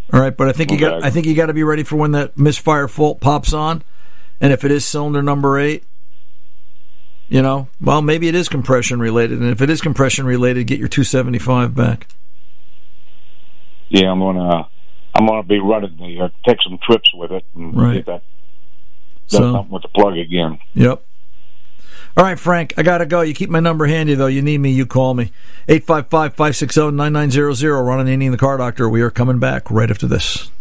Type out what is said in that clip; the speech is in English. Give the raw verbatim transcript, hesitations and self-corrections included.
All right, but I think you Okay. got I think you got to be ready for when that misfire fault pops on, and if it is cylinder number eight, you know, well, maybe it is compression related, and if it is compression related, get your two seventy-five back. Yeah, I'm gonna I'm gonna be running the uh, take some trips with it and Right. get that done So- something with the plug again. Yep. All right, Frank, I got to go. You keep my number handy, though. You need me, you call me. eight five five, five six zero, nine nine zero zero. Ron Ananian, the Car Doctor. We are coming back right after this.